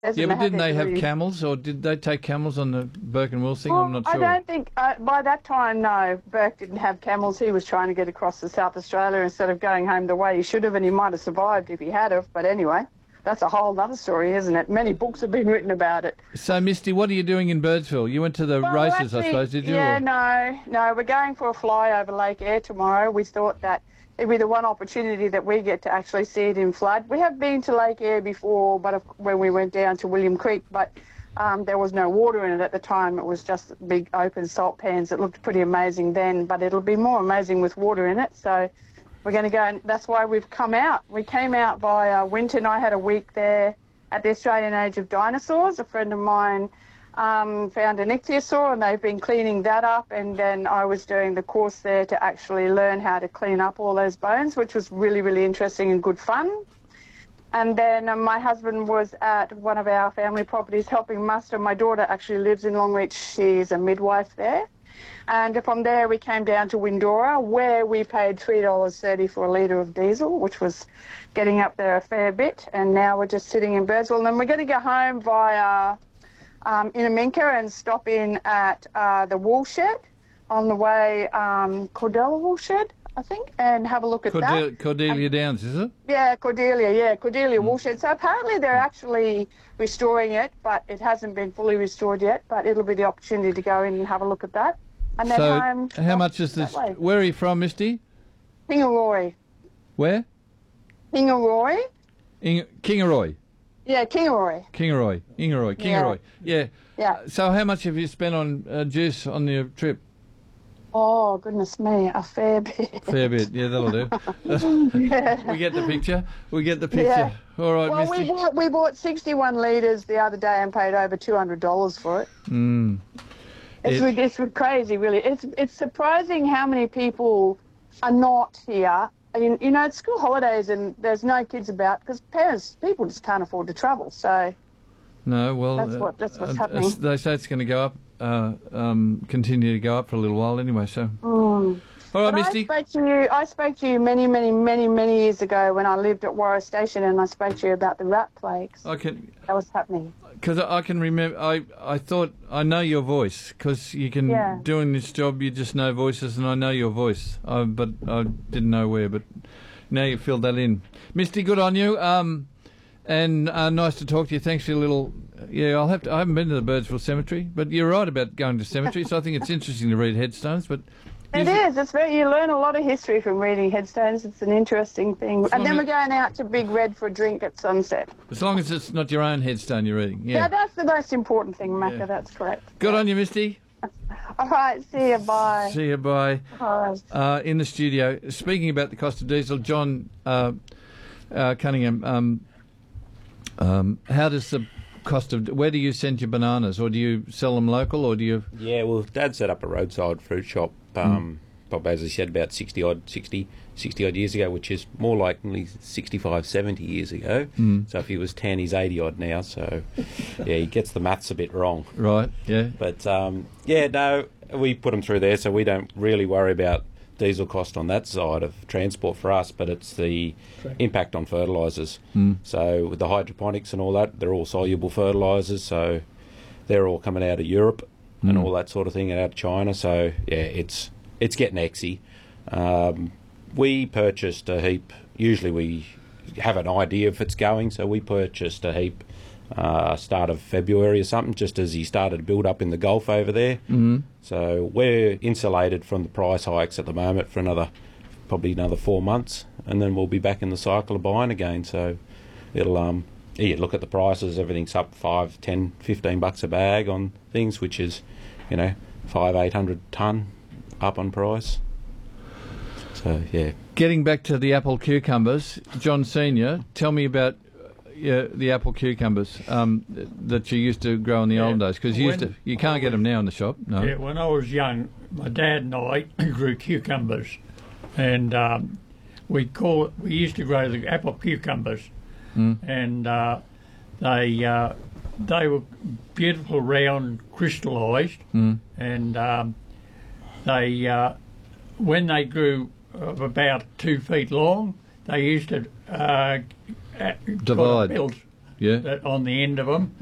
Yeah, but didn't they have camels, or did they take camels on the Burke and Wills thing? I'm not sure. I don't think, by that time, no, Burke didn't have camels. He was trying to get across to South Australia instead of going home the way he should have, and he might have survived if he had have. But anyway, that's a whole other story, isn't it? Many books have been written about it. So, Misty, what are you doing in Birdsville? You went to the races, actually, I suppose, did you? Yeah, no, we're going for a fly over Lake Eyre tomorrow. We thought that it'd be the one opportunity that we get to actually see it in flood. We have been to Lake Eyre before, but when we went down to William Creek, but there was no water in it at the time. It was just big open salt pans. It looked pretty amazing then, but it'll be more amazing with water in it. So we're going to go, and that's why we've come out. We came out by winter, and I had a week there at the Australian Age of Dinosaurs. A friend of mine found an ichthyosaur, and they've been cleaning that up, and then I was doing the course there to actually learn how to clean up all those bones, which was really, really interesting and good fun. And then my husband was at one of our family properties helping muster. My daughter actually lives in Longreach. She's a midwife there. And from there we came down to Windora, where we paid $3.30 for a litre of diesel, which was getting up there a fair bit. And now we're just sitting in Birdsville. And then we're going to go home via Inaminka and stop in at the woolshed on the way, Cordella Woolshed, I think, and have a look at that. Cordelia Downs, is it? Yeah, Cordelia Woolshed. So apparently they're actually restoring it, but it hasn't been fully restored yet, but it'll be the opportunity to go in and have a look at that. And then home. How much is this? Where are you from, Misty? Kingaroy. Where? Kingaroy. Kingaroy. Yeah, Kingaroy. Kingaroy. Yeah. Yeah. So how much have you spent on juice on your trip? Oh, goodness me, a fair bit. Fair bit, yeah, that'll do. Yeah. We get the picture. Yeah. All right, well, Misty. we bought 61 litres the other day and paid over $200 for it. It's crazy, really. It's surprising how many people are not here. You know, it's school holidays and there's no kids about because people just can't afford to travel. So no, well, that's what's happening. They say it's going to go up, continue to go up for a little while anyway. So, all right, Misty. I spoke to you many, many, many, many years ago when I lived at Warra Station, and I spoke to you about the rat plagues. That was happening. Because I can remember, I thought I know your voice because you can doing this job. You just know voices, and I know your voice. But I didn't know where. But now you filled that in, Misty. Good on you. And nice to talk to you. Thanks for your little. Yeah, I haven't been to the Birdsville Cemetery, but you're right about going to cemeteries. So I think it's interesting to read headstones, but. It is. It's you learn a lot of history from reading headstones. It's an interesting thing. And then we're going out to Big Red for a drink at sunset. As long as it's not your own headstone you're reading. Yeah, that's the most important thing, Macca. Yeah. That's correct. Good on you, Misty. All right. See you. Bye. See you. Bye. Bye. In the studio, speaking about the cost of diesel, John Cunningham, how does the cost of... Where do you send your bananas? Or do you sell them local, or do you... Yeah, well, Dad set up a roadside fruit shop, as he said, about 60 odd years ago, which is more like nearly 65, 70 years ago. So if he was 10, he's 80 odd now. So, yeah, he gets the maths a bit wrong. Right, yeah. But, we put them through there, so we don't really worry about diesel cost on that side of transport for us, but it's the impact on fertilisers. So with the hydroponics and all that, they're all soluble fertilisers, so they're all coming out of Europe and all that sort of thing, and out of China. So yeah, it's getting exy. We purchased a heap. Usually we have an idea if it's going, so we purchased a heap start of February or something, just as he started to build up in the Gulf over there. So we're insulated from the price hikes at the moment for probably another 4 months, and then we'll be back in the cycle of buying again. So it'll look at the prices, everything's up $5, $10, $15 a bag on things, which is, $500-800 tonne up on price. So yeah. Getting back to the apple cucumbers, John Senior, tell me about the apple cucumbers that you used to grow in the old days, because you can't get them now in the shop. No. Yeah, when I was young, my dad and I grew cucumbers, and we used to grow the apple cucumbers, and they were beautiful, round, crystallised, and they when they grew about 2 feet long, they used to divide. Yeah. that on the end of them.